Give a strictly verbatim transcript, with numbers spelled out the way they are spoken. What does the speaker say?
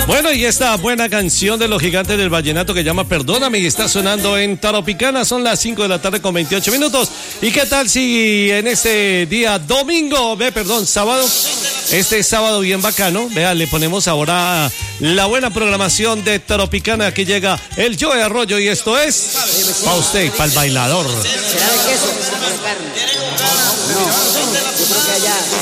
Bueno, y esta buena canción de los gigantes del vallenato que llama Perdóname y está sonando en Tropicana. Son las cinco de la tarde con veintiocho minutos. ¿Y qué tal si en este día domingo, ve, perdón, sábado, este sábado bien bacano, vea, le ponemos ahora la buena programación de Tropicana? Aquí llega el Joe Arroyo y esto es para usted, para el bailador. ¿Será de queso? ¿Será de carne? No, yo creo que allá...